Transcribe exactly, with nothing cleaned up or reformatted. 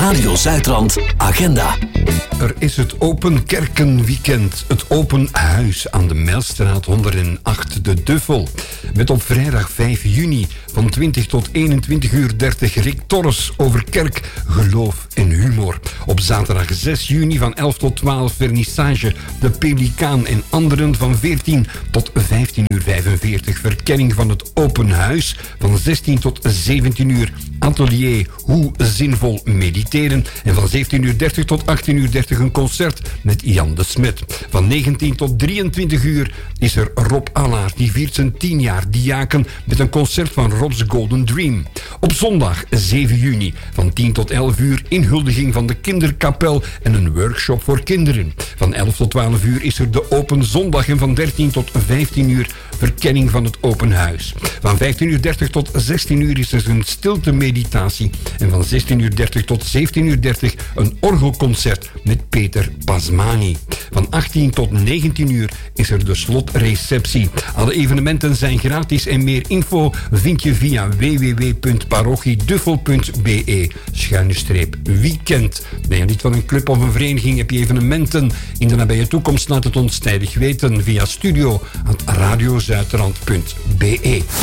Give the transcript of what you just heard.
Radio Zuidrand Agenda. Er is het Open Kerkenweekend. Het Open Huis aan de Mijlstraat honderdacht de Duffel. Met op vrijdag vijf juni van twintig tot eenentwintig uur dertig Rick Torres over kerk, geloof en humor. Op zaterdag zes juni van elf tot twaalf vernissage De Pelikaan en anderen van veertien tot vijftien uur vijfenveertig. Verkenning van het Open Huis van zestien tot zeventien uur. Atelier Hoe zinvol mediteren. En van zeventien uur dertig tot achttien uur dertig een concert met Jan de Smet. Van negentien tot drieëntwintig uur is er Rob Allaert. Die viert zijn tien jaar diaken met een concert van Rob's Golden Dream. Op zondag zeven juni van tien tot elf uur inhuldiging van de kinderkapel en een workshop voor kinderen. Van elf tot twaalf uur is er de Open Zondag en van dertien tot vijftien uur verkenning van het Open Huis. Van vijftien uur dertig tot zestien uur is er een stilte meditatie en van zestien uur dertig tot zeventien uur dertig een orgelconcert met Peter Pasmani. Van achttien tot negentien uur is er de slotreceptie. Alle evenementen zijn gratis en meer info vind je via w w w punt parochieduffel punt b e schuine streep weekend. Ben je lid van een club of een vereniging, heb je evenementen in de nabije toekomst, laat het ons tijdig weten via studio at radiozuidrand punt b e.